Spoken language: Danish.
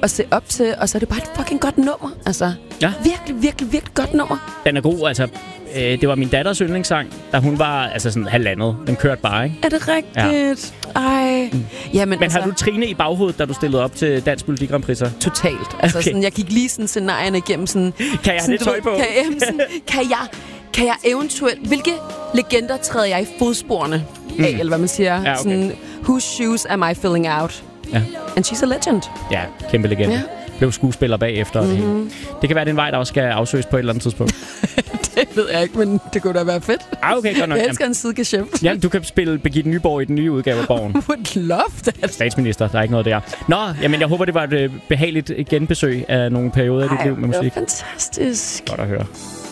at se op til, og så er det bare et fucking godt nummer. Altså, virkelig, virkelig, virkelig godt nummer. Den er god, altså. Det var min datters yndlingssang, da hun var altså sådan halvandet. Den kørte bare, ikke? Er det rigtigt? Ja. Ej. Jamen, men har du Trine i baghovedet, da du stillede op til Dansk Melodi Grand Prix? Totalt. Altså, sådan, jeg gik lige sådan scenarierne igennem. Sådan, kan jeg have det tøj på? Kan jeg eventuelt... Hvilke legender træder jeg i fodsporene af, eller hvad man siger? Ja, okay. Sådan, whose shoes am I filling out? Ja. And she's a legend. Ja, kæmpe legende. Ja. Blev skuespiller bagefter. Mm-hmm. Det kan være, det er en vej, der også skal afsøges på et eller andet tidspunkt. Det ved jeg ikke, men det kunne da være fedt. Okay, godt nok. Jeg elsker en sidegeschæft. Ja, du kan spille Birgitte Nyborg i den nye udgave af Borgen. Would love that. Statsminister, der er ikke noget der. Nå, jamen jeg håber, det var et behageligt genbesøg af nogle perioder i dit liv med musik. Det var fantastisk. Godt at høre.